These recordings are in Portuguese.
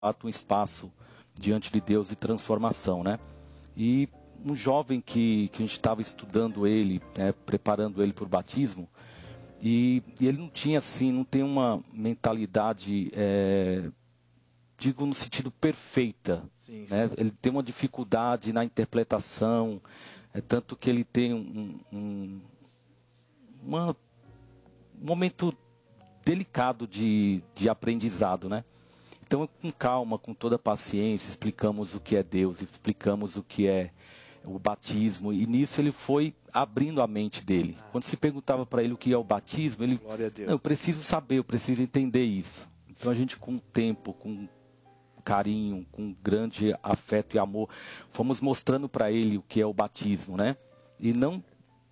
um espaço diante de Deus de transformação, né? E um jovem que a gente estava estudando ele, preparando ele para o batismo, e ele não tinha assim, não tem uma mentalidade, digo no sentido perfeita, Sim, né? sim. Ele tem uma dificuldade na interpretação, tanto que ele tem um momento delicado de aprendizado, né? Então, com calma, com toda paciência, explicamos o que é Deus, explicamos o que é o batismo, e nisso ele foi abrindo a mente dele. Quando se perguntava para ele o que é o batismo, ele, Glória a Deus. não, eu preciso saber, eu preciso entender isso. Então a gente, com o tempo, com carinho, com grande afeto e amor, fomos mostrando para ele o que é o batismo, né? E não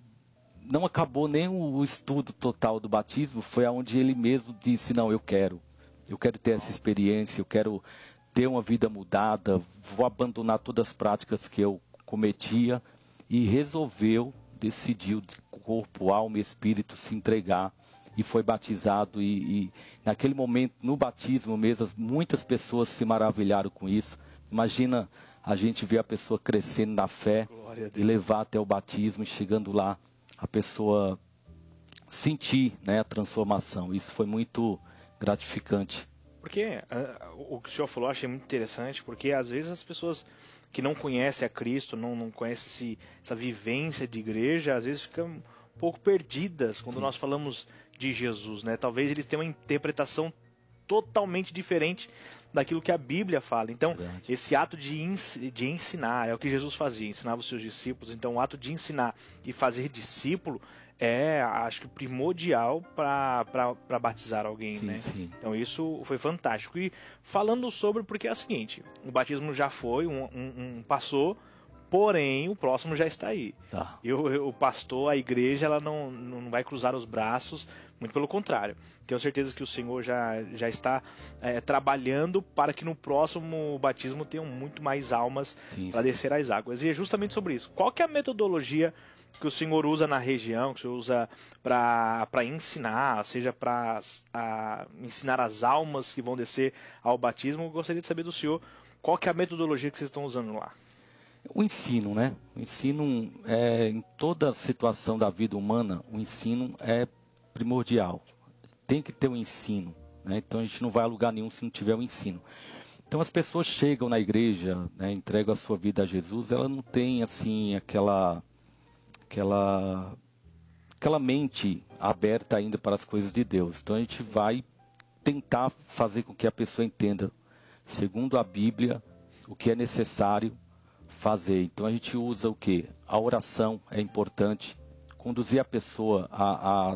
acabou nem o estudo total do batismo, foi aonde ele mesmo disse, não, eu quero ter essa experiência, eu quero ter uma vida mudada, vou abandonar todas as práticas que eu cometia, e decidiu, de corpo, alma e espírito, se entregar, e foi batizado, e naquele momento, no batismo mesmo, muitas pessoas se maravilharam com isso. Imagina a gente ver a pessoa crescendo na fé e levar até o batismo, e chegando lá, a pessoa sentir, né, a transformação. Isso foi muito gratificante. Porque o que o senhor falou eu achei muito interessante, porque às vezes as pessoas que não conhecem a Cristo, não conhecem essa vivência de igreja, às vezes ficam um pouco perdidas quando nós falamos de Jesus, né? Talvez eles tenham uma interpretação totalmente diferente daquilo que a Bíblia fala. Então, esse ato de ensinar, é o que Jesus fazia, ensinava os seus discípulos. Então, o ato de ensinar e fazer discípulo é, acho que, primordial para batizar alguém, né? Sim. Então, isso foi fantástico. E falando sobre, porque é o seguinte, o batismo já foi, passou, porém, o próximo já está aí. Tá. E o pastor, a igreja, ela não vai cruzar os braços, muito pelo contrário. Tenho certeza que o Senhor já está trabalhando para que no próximo batismo tenham muito mais almas para descer as águas. E é justamente sobre isso. Qual que é a metodologia que o Senhor usa na região, que o Senhor usa para ensinar, seja para ensinar as almas que vão descer ao batismo? Eu gostaria de saber do Senhor qual que é a metodologia que vocês estão usando lá. O ensino, né? O ensino, em toda situação da vida humana, o ensino é primordial. Tem que ter o ensino, né? Então a gente não vai a lugar nenhum se não tiver o ensino. Então as pessoas chegam na igreja, né, entregam a sua vida a Jesus, ela não tem assim aquela mente aberta ainda para as coisas de Deus. Então a gente vai tentar fazer com que a pessoa entenda, segundo a Bíblia, o que é necessário fazer. Então a gente usa o quê? A oração é importante, conduzir a pessoa a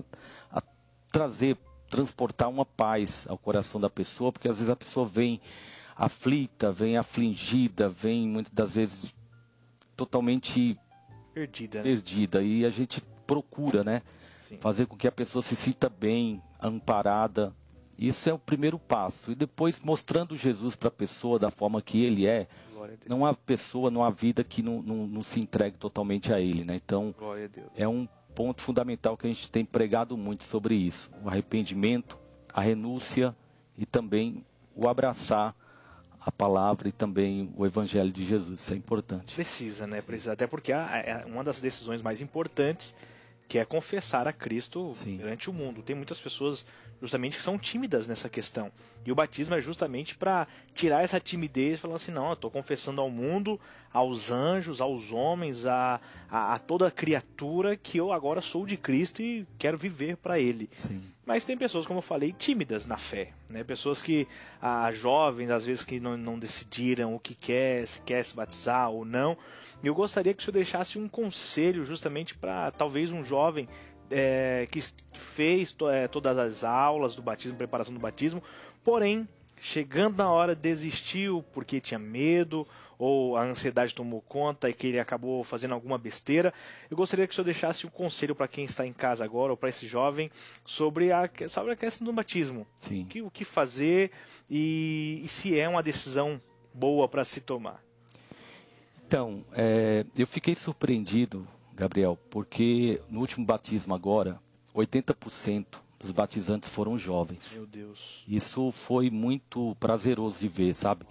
transportar uma paz ao coração da pessoa, porque às vezes a pessoa vem aflita, vem afligida, vem muitas das vezes totalmente perdida, e a gente procura, né, fazer com que a pessoa se sinta bem, amparada. Isso é o primeiro passo, e depois mostrando Jesus para a pessoa da forma que ele é. Não há pessoa, não há vida que não se entregue totalmente a ele, né? Então é um ponto fundamental que a gente tem pregado muito sobre isso, o arrependimento, a renúncia e também o abraçar a palavra e também o evangelho de Jesus. Isso é importante. Precisa, né? Precisa, até porque é uma das decisões mais importantes, que é confessar a Cristo perante o mundo. Tem muitas pessoas justamente que são tímidas nessa questão. E o batismo é justamente para tirar essa timidez e falar assim, não, eu estou confessando ao mundo, aos anjos, aos homens, a toda criatura que eu agora sou de Cristo e quero viver para Ele. Mas tem pessoas, como eu falei, tímidas na fé, né? Pessoas que, jovens, às vezes, que não decidiram o que quer, se quer se batizar ou não. E eu gostaria que o senhor deixasse um conselho justamente para talvez um jovem que fez todas as aulas do batismo, preparação do batismo, porém, chegando na hora, desistiu porque tinha medo, ou a ansiedade tomou conta e que ele acabou fazendo alguma besteira. Eu gostaria que o senhor deixasse um conselho para quem está em casa agora, ou para esse jovem, sobre a questão do batismo. O que fazer e se é uma decisão boa para se tomar. Então, eu fiquei surpreendido, Gabriel, porque no último batismo agora, 80% dos batizantes foram jovens. Meu Deus. Isso foi muito prazeroso de ver, sabe?